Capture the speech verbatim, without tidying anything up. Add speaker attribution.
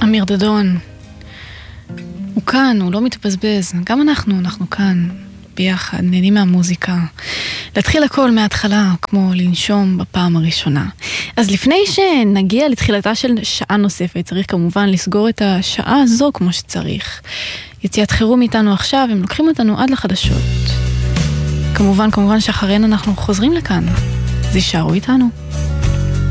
Speaker 1: אמיר דדון. הוא כאן, הוא לא מתבזבז. גם אנחנו, אנחנו כאן, ביחד, נהנים מהמוזיקה. להתחיל הכל מההתחלה, כמו לנשום בפעם הראשונה. אז לפני שנגיע לתחילתה של שעה נוספת, צריך כמובן לסגור את השעה הזו כמו שצריך. יציאת חירום איתנו עכשיו, הם לוקחים אותנו עד לחדשות. כמובן, כמובן שאחרינו אנחנו חוזרים לכאן. אז יישארו איתנו.